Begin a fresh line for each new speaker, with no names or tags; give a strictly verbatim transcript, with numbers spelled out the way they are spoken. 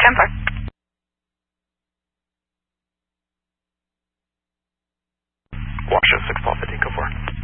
ten four.
Washoe six twelve fifteen, go for it.